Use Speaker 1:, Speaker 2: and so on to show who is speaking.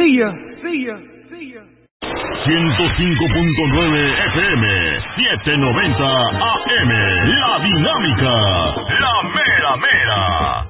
Speaker 1: 105.9 FM, 790 AM, La Dinámica, la mera mera.